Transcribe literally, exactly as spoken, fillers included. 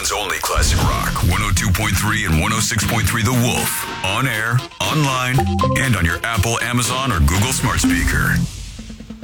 Oakland's only classic rock, one oh two point three and one oh six point three The Wolf. On air, online, and on your Apple, Amazon, or Google smart speaker.